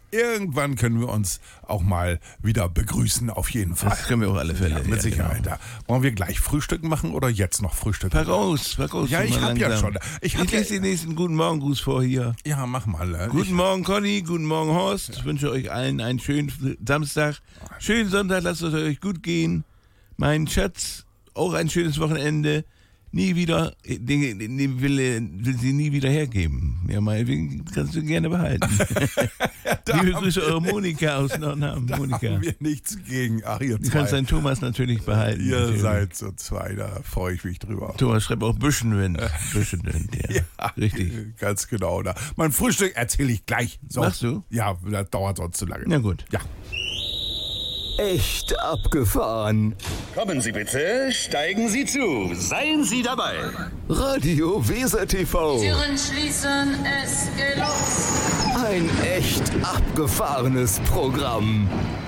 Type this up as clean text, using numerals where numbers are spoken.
irgendwann können wir uns auch mal wieder begrüßen, auf jeden Fall. Das können wir auf alle Fälle. Ja, mit Sicherheit. Genau. Wollen wir gleich frühstücken machen oder jetzt noch frühstücken? Pack aus. Ja, ich hab ja schon. Ich lese den nächsten Guten Morgen-Gruß vor hier. Ja, mach mal. Guten Morgen, Conny. Guten Morgen, Horst. Ich wünsche euch allen einen schönen Samstag. Schönen Sonntag. Lasst es euch gut gehen. Mein Schatz, auch ein schönes Wochenende. Nie wieder, will sie nie wieder hergeben. Ja, meinetwegen kannst du gerne behalten. Liebe Grüße, eure Monika aus Nordham. Da Monika. haben wir nichts gegen. Ach, ihr zwei. Du kannst deinen Thomas natürlich behalten. Ihr natürlich. seid so zwei, da freue ich mich drüber. Thomas schreibt auch Büschenwind. Büschenwind, ja. Richtig. Ganz genau. Mein Frühstück erzähle ich gleich. So. Machst du? Ja, das dauert sonst zu lange. Na gut. Ja. Echt abgefahren. Kommen Sie bitte, steigen Sie zu, seien Sie dabei. Radio Weser TV. Türen schließen, es geht los. Ein echt abgefahrenes Programm.